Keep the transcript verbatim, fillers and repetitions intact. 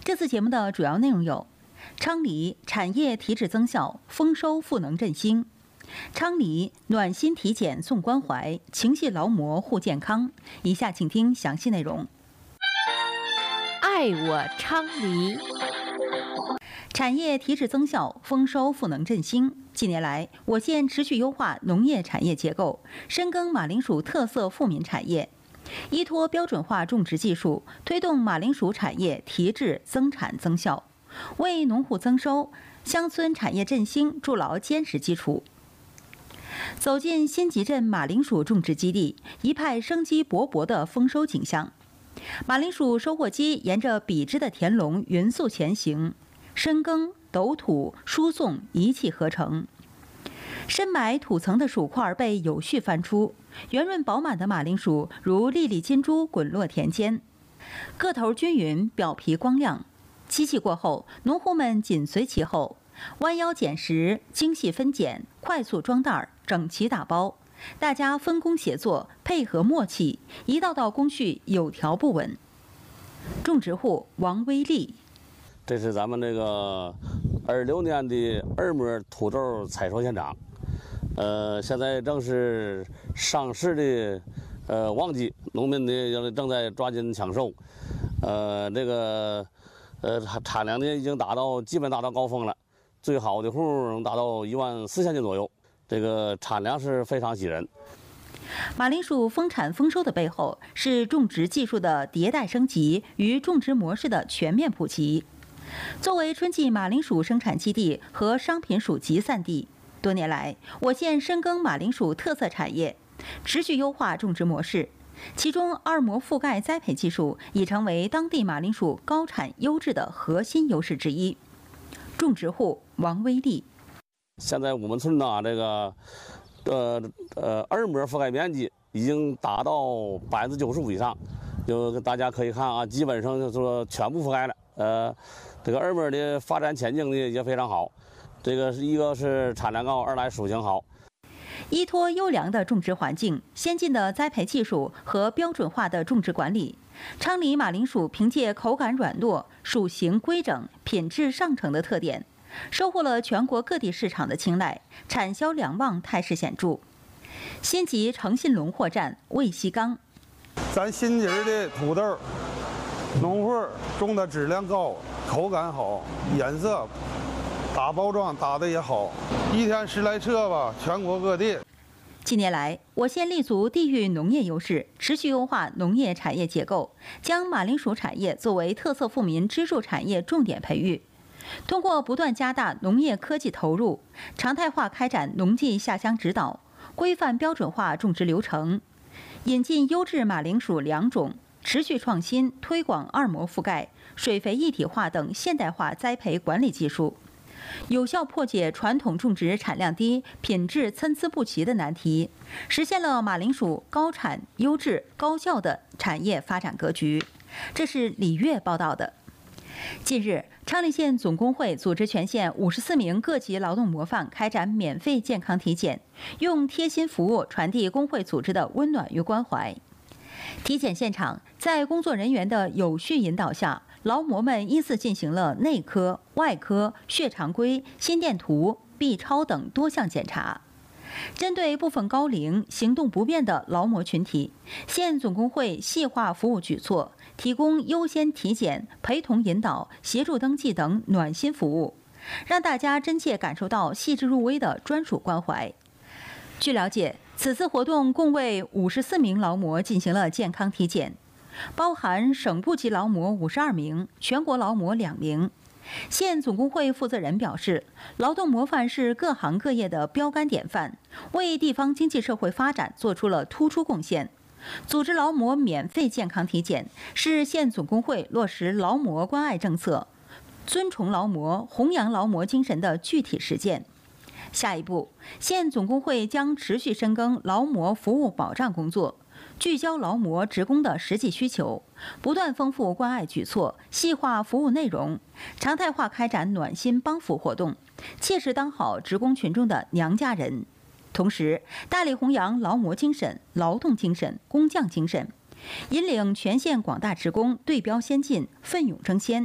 这次节目的主要内容有：昌黎产业提质增效，丰收赋能振兴；昌黎暖心体检送关怀，情系劳模护健康。以下请听详细内容。 爱我昌黎。 产业提质增效，丰收赋能振兴。近年来，我县持续优化农业产业结构，深耕马铃薯特色富民产业，依托标准化种植技术，推动马铃薯产业提质增产增效，为农户增收、乡村产业振兴筑牢坚实基础。走进新集镇马铃薯种植基地，一派生机勃勃的丰收景象。马铃薯收获机沿着笔直的田垄匀速前行，深耕、抖土、输送一气呵成。深埋土层的薯块被有序翻出，圆润饱满的马铃薯如粒粒金珠滚落田间，个头均匀，表皮光亮。机器过后，农户们紧随其后，弯腰捡拾，精细分拣，快速装袋，整齐打包。大家分工协作，配合默契，一道道工序有条不紊。种植户王威利， 这是咱们这个二六年的二亩土豆采收现场。呃，现在正是上市的呃旺季，农民呢正在抓紧抢收。呃，这个呃产量呢已经达到基本达到高峰了，最好的户能达到一万四千斤左右。这个产量是非常喜人。 马铃薯丰产丰收的背后，是种植技术的迭代升级与种植模式的全面普及。作为春季马铃薯生产基地和商品薯集散地，多年来，我县深耕马铃薯特色产业，持续优化种植模式。其中，二膜覆盖栽培技术已成为当地马铃薯高产优质的核心优势之一。种植户王威利。 现在我们村呢，这个，呃呃，二膜覆盖面积已经达到百分之九十五以上，就大家可以看啊，基本上就说全部覆盖了。呃，这个二膜的发展前景呢也非常好，这个是一个是产量高，二来属性好。 依托优良的种植环境、先进的栽培技术和标准化的种植管理，昌黎马铃薯凭借口感软糯、薯形规整、品质上乘的特点，收获了全国各地市场的青睐，产销两旺态势显著。新集诚信龙货站魏西刚， 咱新集的土豆，农户种的质量高，口感好，颜色打包装打的也好，一天十来车吧，全国各地。 近年来，我县立足地域农业优势，持续优化农业产业结构，将马铃薯产业作为特色富民支柱产业重点培育。通过不断加大农业科技投入，常态化开展农技下乡指导，规范标准化种植流程，引进优质马铃薯良种，持续创新推广二膜覆盖、水肥一体化等现代化栽培管理技术，有效破解传统种植产量低、品质参差不齐的难题，实现了马铃薯高产、优质、高效的产业发展格局。这是李月报道的。近日，昌黎县总工会组织全县五十四名各级劳动模范开展免费健康体检，用贴心服务传递工会组织的温暖与关怀。体检现场，在工作人员的有序引导下，劳模们依次进行了内科、外科、血常规、心电图、B 超等多项检查。针对部分高龄、行动不便的劳模群体，县总工会细化服务举措，提供优先体检、陪同引导、协助登记等暖心服务，让大家真切感受到细致入微的专属关怀。据了解，此次活动共为五十四名劳模进行了健康体检，包含省部级劳模五十二名，全国劳模两名。县总工会负责人表示，劳动模范是各行各业的标杆典范，为地方经济社会发展做出了突出贡献。组织劳模免费健康体检，是县总工会落实劳模关爱政策、尊崇劳模、弘扬劳模精神的具体实践。下一步，县总工会将持续深耕劳模服务保障工作，聚焦劳模职工的实际需求，不断丰富关爱举措，细化服务内容，常态化开展暖心帮扶活动，切实当好职工群众的娘家人。同时，大力弘扬劳模精神、劳动精神、工匠精神，引领全县广大职工对标先进、奋勇争先，